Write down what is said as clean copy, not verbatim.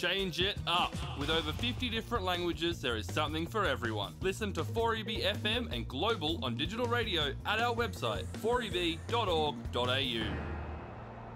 Change it up. With over 50 different languages, there is something for everyone. Listen to 4EB FM and Global on digital radio at our website, 4eb.org.au.